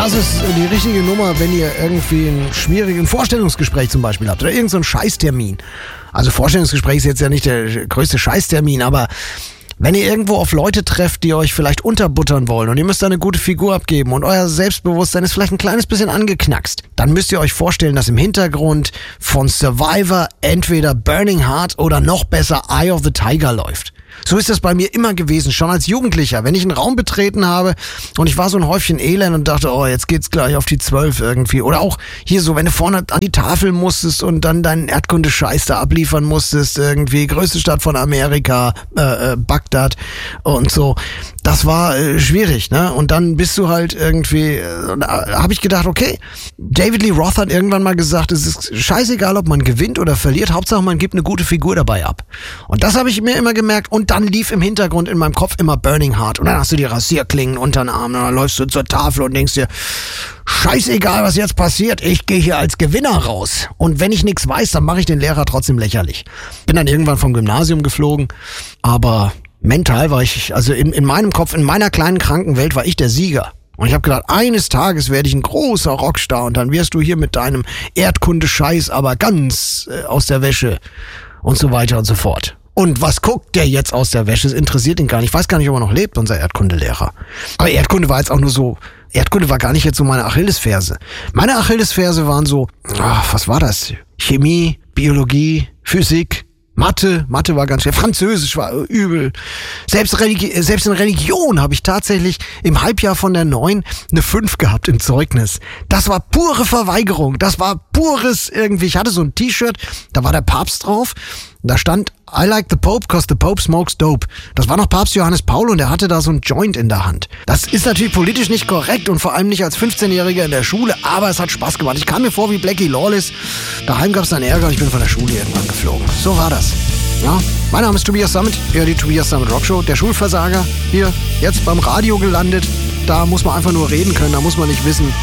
Das ist die richtige Nummer, wenn ihr irgendwie ein schwieriges Vorstellungsgespräch zum Beispiel habt oder irgend so einen Scheißtermin. Also Vorstellungsgespräch ist jetzt ja nicht der größte Scheißtermin, aber wenn ihr irgendwo auf Leute trefft, die euch vielleicht unterbuttern wollen und ihr müsst da eine gute Figur abgeben und euer Selbstbewusstsein ist vielleicht ein kleines bisschen angeknackst, dann müsst ihr euch vorstellen, dass im Hintergrund von Survivor entweder Burning Heart oder noch besser Eye of the Tiger läuft. So ist das bei mir immer gewesen, schon als Jugendlicher. Wenn ich einen Raum betreten habe und ich war so ein Häufchen Elend und dachte, oh, jetzt geht's gleich auf die 12 irgendwie. Oder auch hier so, wenn du vorne an die Tafel musstest und dann deinen Erdkunde-Scheiß da abliefern musstest, irgendwie, größte Stadt von Amerika, Bagdad und so. Das war schwierig, ne? Und dann bist du halt irgendwie, habe ich gedacht, okay, David Lee Roth hat irgendwann mal gesagt, es ist scheißegal, ob man gewinnt oder verliert, Hauptsache man gibt eine gute Figur dabei ab. Und das habe ich mir immer gemerkt und dann lief im Hintergrund in meinem Kopf immer Burning Heart und dann hast du die Rasierklingen unter den Armen und dann läufst du zur Tafel und denkst dir, scheißegal, was jetzt passiert, ich gehe hier als Gewinner raus. Und wenn ich nichts weiß, dann mache ich den Lehrer trotzdem lächerlich. Bin dann irgendwann vom Gymnasium geflogen, aber mental war ich, also in meinem Kopf, in meiner kleinen Krankenwelt war ich der Sieger. Und ich habe gedacht, eines Tages werde ich ein großer Rockstar und dann wirst du hier mit deinem Erdkunde-Scheiß aber ganz aus der Wäsche und so weiter und so fort. Und was guckt der jetzt aus der Wäsche? Das interessiert ihn gar nicht. Ich weiß gar nicht, ob er noch lebt, unser Erdkundelehrer. Aber Erdkunde war jetzt auch nur so, Erdkunde war gar nicht jetzt so meine Achillesferse. Meine Achillesferse waren so, was war das? Chemie, Biologie, Physik, Mathe war ganz schwer, Französisch war übel. Selbst in Religion habe ich tatsächlich im Halbjahr von der 9 eine 5 gehabt im Zeugnis. Das war pure Verweigerung, das war pures irgendwie. Ich hatte so ein T-Shirt, da war der Papst drauf, da stand I like the Pope, cause the Pope smokes dope. Das war noch Papst Johannes Paul und der hatte da so ein Joint in der Hand. Das ist natürlich politisch nicht korrekt und vor allem nicht als 15-Jähriger in der Schule, aber es hat Spaß gemacht. Ich kam mir vor wie Blackie Lawless. Daheim gab es dann Ärger und ich bin von der Schule irgendwann geflogen. So war das. Ja, mein Name ist Tobias Sammet, die Tobias Sammet Rockshow, der Schulversager, hier jetzt beim Radio gelandet. Da muss man einfach nur reden können, da muss man nicht wissen,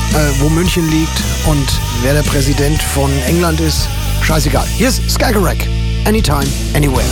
wo München liegt und wer der Präsident von England ist. Scheißegal. Hier ist Skagerrak. Anytime, anywhere.